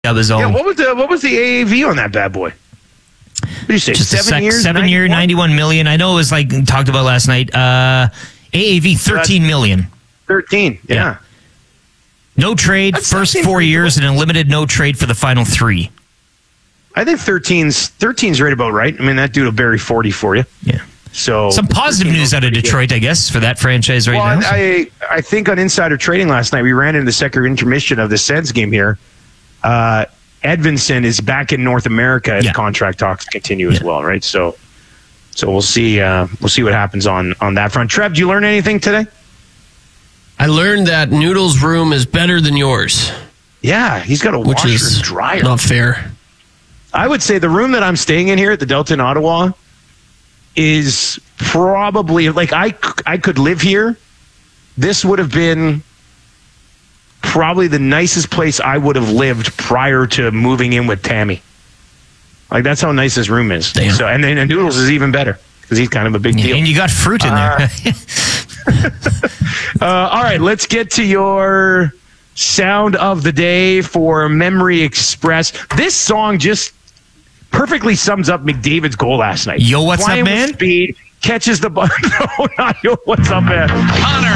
of his own. Yeah, what was the AAV on that bad boy? What did you say? Just 7 years? 7 year, 91 million. I know it was like talked about last night. AAV 13 million. 13, yeah. No trade, first 4 years, and a limited no trade for the final 3. I think 13's right about right. I mean, that dude will bury 40 for you. Yeah. So some positive news out of Detroit, I guess, for that franchise now. I think on Insider Trading last night, we ran into the second intermission of the Sens game here. Edvinsson is back in North America as contract talks continue as well, right? So we'll see what happens on that front. Trev, did you learn anything today? I learned that Noodle's room is better than yours. Yeah, he's got a washer and dryer. Not fair. I would say the room that I'm staying in here at the Delta in Ottawa is probably, like, I could live here. This would have been probably the nicest place I would have lived prior to moving in with Tammy. Like, that's how nice this room is. Damn. So, and then Noodles is even better because he's kind of a big deal. And you got fruit in there. All right, let's get to your sound of the day for Memory Express. This song just perfectly sums up McDavid's goal last night. Yo, what's up, man? Speed, catches the ball. No, not yo, what's up, man? Connor